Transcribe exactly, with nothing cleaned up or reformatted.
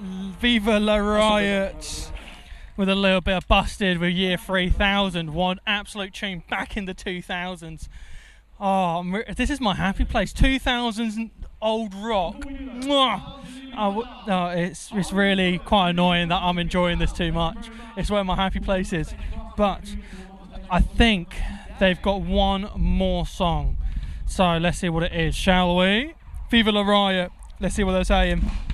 Viva La Riot with a little bit of Busted with Year three thousand. One absolute tune back in the two thousands. Oh, I'm re- this is my happy place. two thousands old rock. Mwah! I w- oh, it's, it's really quite annoying that I'm enjoying this too much. It's where my happy place is. But I think they've got one more song. So let's see what it is, shall we? Viva La Riot. Let's see what they're saying.